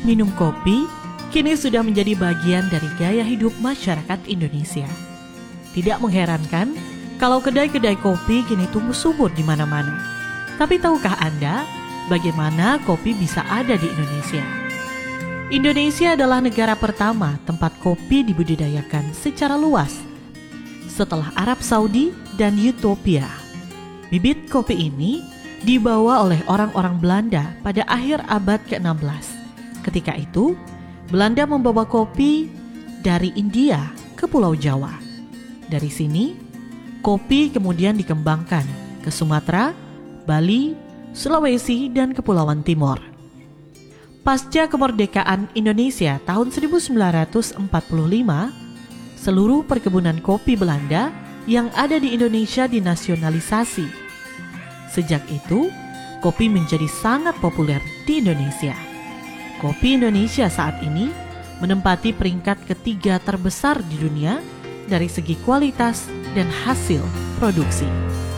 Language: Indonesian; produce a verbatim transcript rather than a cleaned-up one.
Minum kopi kini sudah menjadi bagian dari gaya hidup masyarakat Indonesia. Tidak mengherankan kalau kedai-kedai kopi kini tumbuh subur di mana-mana. Tapi tahukah Anda bagaimana kopi bisa ada di Indonesia? Indonesia adalah negara pertama tempat kopi dibudidayakan secara luas setelah Arab Saudi dan Ethiopia. Bibit kopi ini dibawa oleh orang-orang Belanda pada akhir abad ke-enam belas. Ketika itu, Belanda membawa kopi dari India ke Pulau Jawa. Dari sini, kopi kemudian dikembangkan ke Sumatera, Bali, Sulawesi, dan Kepulauan Timur. Pasca kemerdekaan Indonesia tahun seribu sembilan ratus empat puluh lima, seluruh perkebunan kopi Belanda yang ada di Indonesia dinasionalisasi. Sejak itu, kopi menjadi sangat populer di Indonesia. Kopi Indonesia saat ini menempati peringkat ketiga terbesar di dunia dari segi kualitas dan hasil produksi.